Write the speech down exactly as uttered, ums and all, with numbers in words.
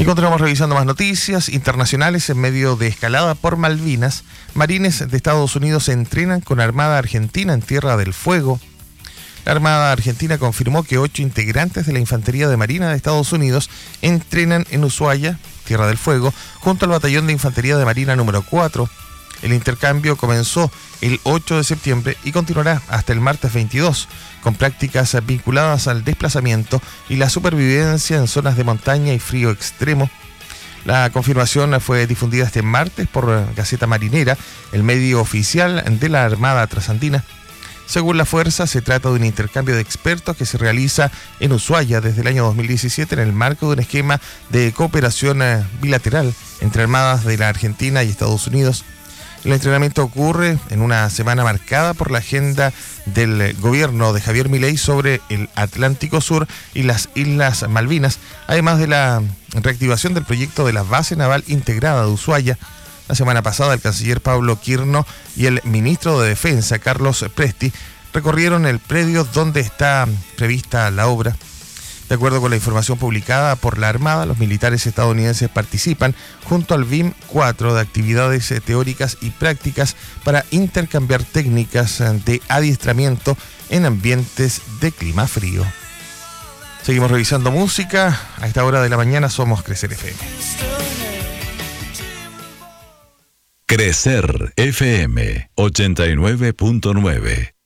continuamos revisando más noticias internacionales. En medio de escalada por Malvinas, marines de Estados Unidos se entrenan con Armada Argentina en Tierra del Fuego. La Armada Argentina confirmó que ocho integrantes de la Infantería de Marina de Estados Unidos entrenan en Ushuaia, Tierra del Fuego, junto al Batallón de Infantería de Marina número cuatro. El intercambio comenzó el ocho de septiembre y continuará hasta el martes veintidós, con prácticas vinculadas al desplazamiento y la supervivencia en zonas de montaña y frío extremo. La confirmación fue difundida este martes por Gaceta Marinera, el medio oficial de la Armada Trasandina. Según la Fuerza, se trata de un intercambio de expertos que se realiza en Ushuaia desde el año dos mil diecisiete en el marco de un esquema de cooperación bilateral entre armadas de la Argentina y Estados Unidos. El entrenamiento ocurre en una semana marcada por la agenda del gobierno de Javier Milei sobre el Atlántico Sur y las Islas Malvinas, además de la reactivación del proyecto de la base naval integrada de Ushuaia. La semana pasada, el canciller Pablo Quirno y el ministro de Defensa, Carlos Presti, recorrieron el predio donde está prevista la obra. De acuerdo con la información publicada por la Armada, los militares estadounidenses participan junto al B I M cuatro de actividades teóricas y prácticas para intercambiar técnicas de adiestramiento en ambientes de clima frío. Seguimos revisando música. A esta hora de la mañana somos Crecer F M. Crecer F M ochenta y nueve punto nueve.